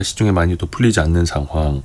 시중에 많이 또 풀리지 않는 상황.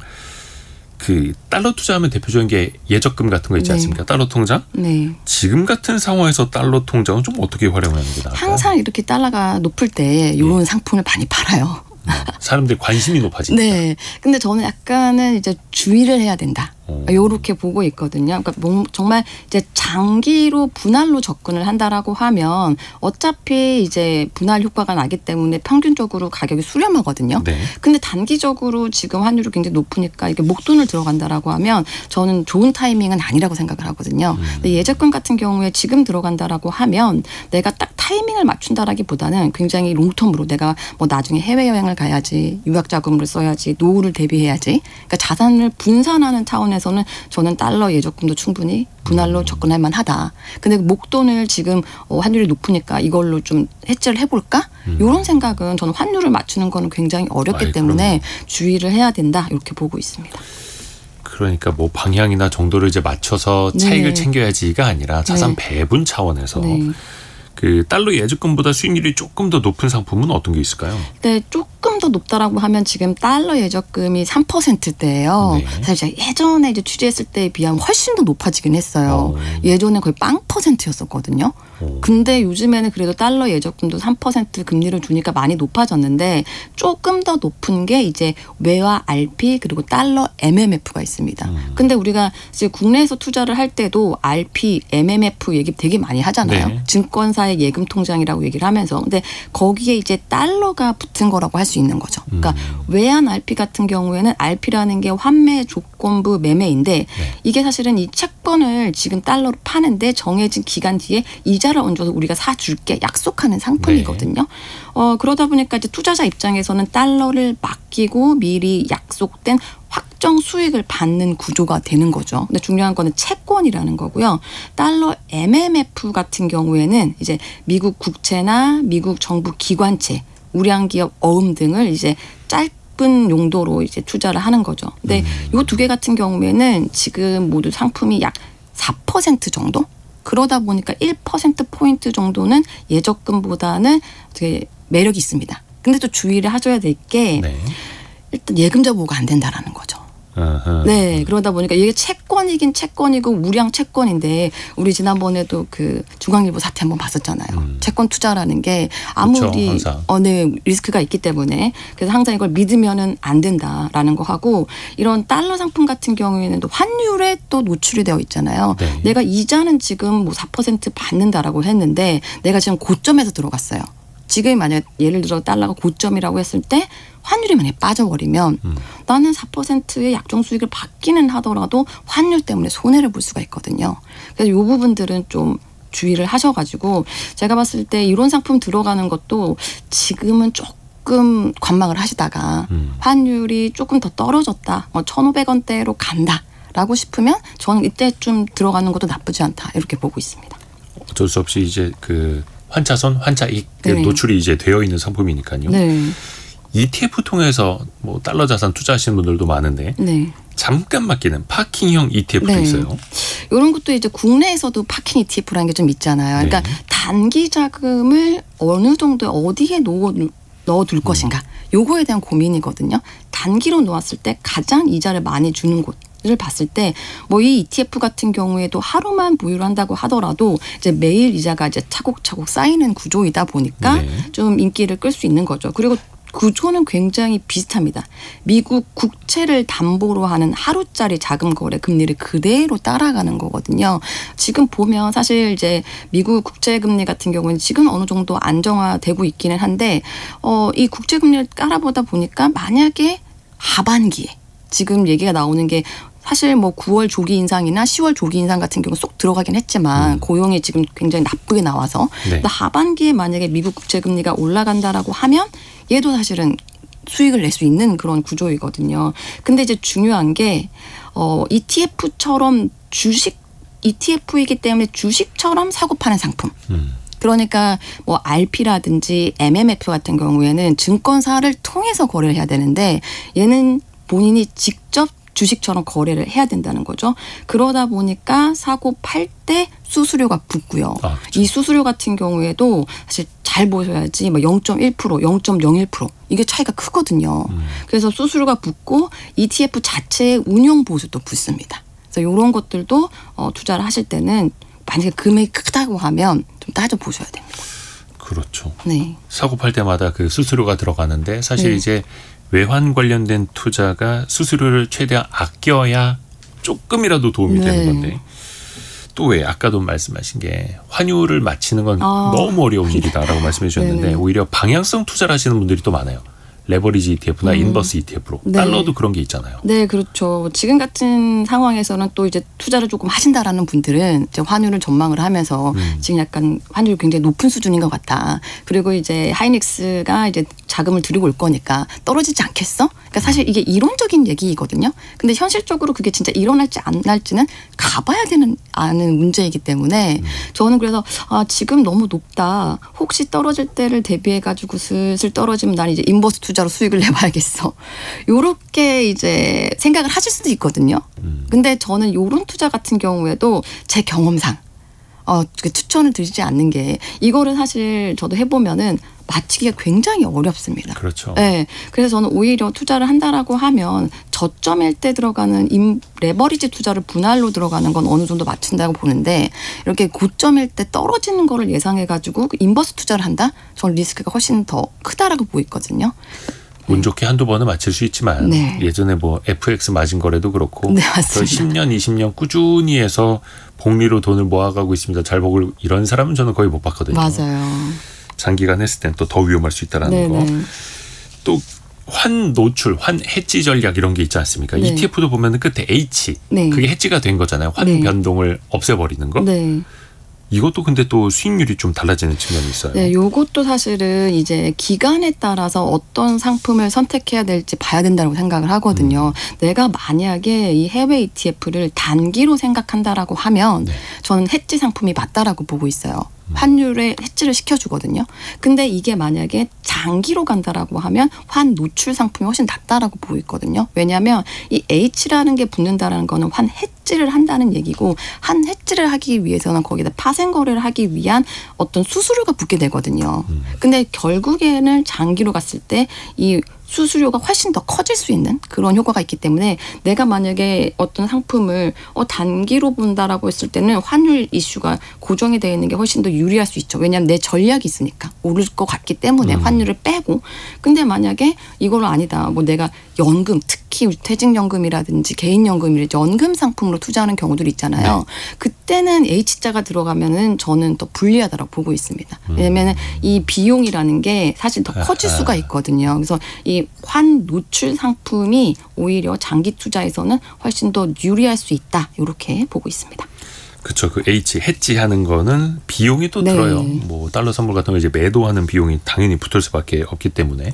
그 달러 투자하면 대표적인 게 예적금 같은 거 있지 않습니까? 달러 통장. 지금 같은 상황에서 달러 통장은 좀 어떻게 활용하는 게 나을까요? 항상 이렇게 달러가 높을 때 이런 상품을 많이 팔아요. 사람들이 관심이 높아지니까. 네. 근데 저는 약간은 이제 주의를 해야 된다. 요렇게 보고 있거든요. 그러니까 정말 이제 장기로 분할로 접근을 한다라고 하면 어차피 이제 분할 효과가 나기 때문에 평균적으로 가격이 수렴하거든요. 근데 단기적으로 지금 환율이 굉장히 높으니까 이게 목돈을 들어간다라고 하면 저는 좋은 타이밍은 아니라고 생각을 하거든요. 근데 예적금 같은 경우에 지금 들어간다라고 하면 내가 딱 타이밍을 맞춘다라기보다는 굉장히 롱텀으로 내가 뭐 나중에 해외여행을 가야지, 유학자금을 써야지, 노후를 대비해야지. 그러니까 자산을 분산하는 차원에서는 저는 달러 예적금도 충분히 분할로 접근할 만하다. 근데 목돈을 지금 환율이 높으니까 이걸로 좀 해체를 해볼까? 이런 생각은 저는 환율을 맞추는 거는 굉장히 어렵기 때문에 주의를 해야 된다. 이렇게 보고 있습니다. 그러니까 뭐 방향이나 정도를 이제 맞춰서 차익을 챙겨야지가 아니라 자산 배분 차원에서 그 달러 예적금보다 수익률이 조금 더 높은 상품은 어떤 게 있을까요? 네, 조금 더 높다라고 하면 지금 달러 예적금이 3%대예요. 사실 제가 예전에 이제 취재했을 때에 비하면 훨씬 더 높아지긴 했어요. 예전에 거의 0%였었거든요. 근데 요즘에는 그래도 달러 예적금도 3% 금리를 주니까 많이 높아졌는데 조금 더 높은 게 이제 외화 RP 그리고 달러 MMF가 있습니다. 근데 우리가 이제 국내에서 투자를 할 때도 RP, MMF 얘기 되게 많이 하잖아요. 증권사의 예금 통장이라고 얘기를 하면서. 근데 거기에 이제 달러가 붙은 거라고 할 수 있는 거죠. 그러니까 외환 RP 같은 경우에는 RP라는 게 환매 조건부 매매인데 이게 사실은 이 채권을 지금 달러로 파는데 정해진 기간 뒤에 이자를 얹어서 우리가 사줄게 약속하는 상품이거든요. 그러다 보니까 이제 투자자 입장에서는 달러를 맡기고 미리 약속된 확정 수익을 받는 구조가 되는 거죠. 근데 중요한 거는 채권이라는 거고요. 달러 MMF 같은 경우에는 이제 미국 국채나 미국 정부 기관채, 우량기업 어음 등을 이제 짧은 용도로 이제 투자를 하는 거죠. 근데 이 두 개 같은 경우에는 지금 모두 상품이 약 4% 정도? 그러다 보니까 1%포인트 정도는 예적금보다는 되게 매력이 있습니다. 근데 또 주의를 하셔야 될 게 일단 예금자 보호가 안 된다라는 거죠. 네, 그러다 보니까 이게 채권이긴 채권이고 우량 채권인데 우리 지난번에도 그 중앙일보 사태 한번 봤었잖아요. 채권 투자라는 게 아무리 리스크가 있기 때문에 그래서 항상 이걸 믿으면은 안 된다라는 거 하고 이런 달러 상품 같은 경우에는 또 환율에 또 노출이 되어 있잖아요. 내가 이자는 지금 뭐 4% 받는다라고 했는데 내가 지금 고점에서 들어갔어요. 지금 만약 예를 들어 달러가 고점이라고 했을 때 환율이 만약에 빠져버리면 나는 4%의 약정 수익을 받기는 하더라도 환율 때문에 손해를 볼 수가 있거든요. 그래서 이 부분들은 좀 주의를 하셔가지고 제가 봤을 때 이런 상품 들어가는 것도 지금은 조금 관망을 하시다가 환율이 조금 더 떨어졌다. 1,500원대로 간다라고 싶으면 저는 이때쯤 들어가는 것도 나쁘지 않다. 이렇게 보고 있습니다. 어쩔 수 없이 이제 그 환차손, 환차익 노출이 이제 되어 있는 상품이니까요. ETF 통해서 뭐 달러 자산 투자하시는 분들도 많은데 잠깐 맡기는 파킹형 ETF도 있어요. 이런 것도 이제 국내에서도 파킹 ETF라는 게 좀 있잖아요. 그러니까 단기 자금을 어느 정도 어디에 넣어둘 것인가. 요거에 대한 고민이거든요. 단기로 놓았을 때 가장 이자를 많이 주는 곳. 를 봤을 때 뭐 이 ETF 같은 경우에도 하루만 보유를 한다고 하더라도 이제 매일 이자가 이제 차곡차곡 쌓이는 구조이다 보니까 좀 인기를 끌 수 있는 거죠. 그리고 구조는 굉장히 비슷합니다. 미국 국채를 담보로 하는 하루짜리 자금 거래 금리를 그대로 따라가는 거거든요. 지금 보면 사실 이제 미국 국채 금리 같은 경우는 지금 어느 정도 안정화되고 있기는 한데 이 국채 금리를 깔아보다 보니까 만약에 하반기에 지금 얘기가 나오는 게 사실 뭐 9월 조기 인상이나 10월 조기 인상 같은 경우 쏙 들어가긴 했지만 고용이 지금 굉장히 나쁘게 나와서 근데 하반기에 만약에 미국 국채 금리가 올라간다라고 하면 얘도 사실은 수익을 낼 수 있는 그런 구조이거든요. 근데 이제 중요한 게 ETF처럼 ETF이기 때문에 주식처럼 사고 파는 상품. 그러니까 뭐 RP라든지 MMF 같은 경우에는 증권사를 통해서 거래를 해야 되는데 얘는 본인이 직접 주식처럼 거래를 해야 된다는 거죠. 그러다 보니까 사고 팔 때 수수료가 붙고요. 이 수수료 같은 경우에도 사실 잘 보셔야지 0.1%, 0.01% 이게 차이가 크거든요. 그래서 수수료가 붙고 ETF 자체의 운용 보수도 붙습니다. 그래서 이런 것들도 투자를 하실 때는 만약에 금액이 크다고 하면 좀 따져보셔야 됩니다. 그렇죠. 네. 사고 팔 때마다 그 수수료가 들어가는데 사실 네. 이제 외환 관련된 투자가 수수료를 최대한 아껴야 조금이라도 도움이 되는 건데 또 왜 아까도 말씀하신 게 환율을 맞추는 건 너무 어려운 일이다라고 말씀해 주셨는데 오히려 방향성 투자를 하시는 분들이 또 많아요. 레버리지 ETF나 인버스 ETF로 달러도 그런 게 있잖아요. 네, 그렇죠. 지금 같은 상황에서는 또 이제 투자를 조금 하신다라는 분들은 이제 환율을 전망을 하면서 지금 약간 환율이 굉장히 높은 수준인 것 같다. 그리고 이제 하이닉스가 이제 자금을 들이고 올 거니까 떨어지지 않겠어? 그러니까 사실 이게 이론적인 얘기거든요. 근데 현실적으로 그게 진짜 일어날지 안 날지는 가봐야 되는 아는 문제이기 때문에 저는 그래서 지금 너무 높다. 혹시 떨어질 때를 대비해 가지고 슬슬 떨어지면 난 이제 인버스 투자로 수익을 내봐야겠어. 요렇게 이제 생각을 하실 수도 있거든요. 근데 저는 요런 투자 같은 경우에도 제 경험상 추천을 드리지 않는 게 이거를 사실 저도 해보면은 맞히기가 굉장히 어렵습니다. 그렇죠. 네, 그래서 저는 오히려 투자를 한다라고 하면 저점일 때 들어가는 레버리지 투자를 분할로 들어가는 건 어느 정도 맞춘다고 보는데 이렇게 고점일 때 떨어지는 거를 예상해가지고 인버스 투자를 한다? 저는 리스크가 훨씬 더 크다라고 보이거든요. 운 좋게 한두 번은 맞힐 수 있지만 예전에 뭐 FX 맞은 거래도 그렇고 10년, 20년 꾸준히 해서 복리로 돈을 모아가고 있습니다. 잘 보고 이런 사람은 저는 거의 못 봤거든요. 맞아요. 장기간 했을 땐 또 더 위험할 수 있다는 거. 또 환 노출, 환 해지 전략 이런 게 있지 않습니까? ETF도 보면 끝에 H, 그게 해지가 된 거잖아요. 환 변동을 없애버리는 거. 이것도 근데 또 수익률이 좀 달라지는 측면이 있어요. 네, 요것도 사실은 이제 기간에 따라서 어떤 상품을 선택해야 될지 봐야 된다고 생각을 하거든요. 내가 만약에 이 해외 ETF를 단기로 생각한다라고 하면 저는 해지 상품이 맞다라고 보고 있어요. 환율에 해지를 시켜주거든요. 근데 이게 만약에 장기로 간다라고 하면 환 노출 상품이 훨씬 낫다라고 보고 있거든요. 왜냐하면 이 H라는 게 붙는다라는 거는 환 해지를 한다는 얘기고 한 해지를 하기 위해서는 거기다 파생 거래를 하기 위한 어떤 수수료가 붙게 되거든요. 근데 결국에는 장기로 갔을 때 이 수수료가 훨씬 더 커질 수 있는 그런 효과가 있기 때문에 내가 만약에 어떤 상품을 단기로 본다라고 했을 때는 환율 이슈가 고정이 되어 있는 게 훨씬 더 유리할 수 있죠. 왜냐하면 내 전략이 있으니까 오를 것 같기 때문에 환율을 빼고. 근데 만약에 이걸로 아니다. 뭐 내가 연금, 특히 퇴직연금이라든지 개인연금이라든지 연금 상품으로 투자하는 경우들이 있잖아요. 그때는 H자가 들어가면은 저는 더 불리하다고 보고 있습니다. 왜냐하면 이 비용이라는 게 사실 더 커질 수가 있거든요. 그래서 이 환 노출 상품이 오히려 장기 투자에서는 훨씬 더 유리할 수 있다. 이렇게 보고 있습니다. 그렇죠. 그 H 해지하는 거는 비용이 또 들어요. 뭐 달러 선물 같은 거 이제 매도하는 비용이 당연히 붙을 수밖에 없기 때문에.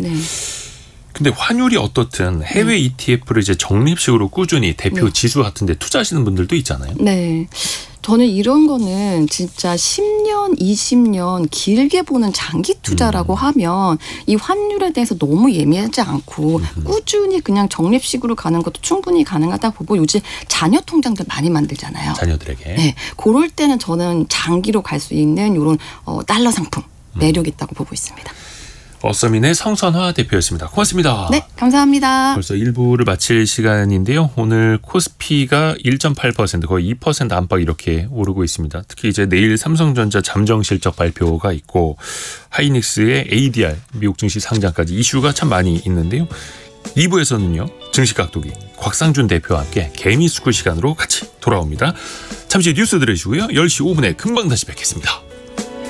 근데 환율이 어떻든 해외 ETF를 이제 적립식으로 꾸준히 대표 지수 같은데 투자하시는 분들도 있잖아요. 네. 저는 이런 거는 진짜 10년, 20년 길게 보는 장기 투자라고 하면 이 환율에 대해서 너무 예민하지 않고 꾸준히 그냥 적립식으로 가는 것도 충분히 가능하다 보고 요즘 자녀 통장들 많이 만들잖아요. 자녀들에게. 네. 그럴 때는 저는 장기로 갈 수 있는 이런 달러 상품 매력 있다고 보고 있습니다. 어서민의 성선화 대표였습니다. 고맙습니다. 네, 감사합니다. 벌써 1부를 마칠 시간인데요. 오늘 코스피가 1.8% 거의 2% 안팎 이렇게 오르고 있습니다. 특히 이제 내일 삼성전자 잠정 실적 발표가 있고 하이닉스의 ADR 미국 증시 상장까지 이슈가 참 많이 있는데요. 2부에서는요. 증시 깍두기 곽상준 대표와 함께 개미 수구 시간으로 같이 돌아옵니다. 잠시 뉴스 들으시고요. 10시 5분에 금방 다시 뵙겠습니다.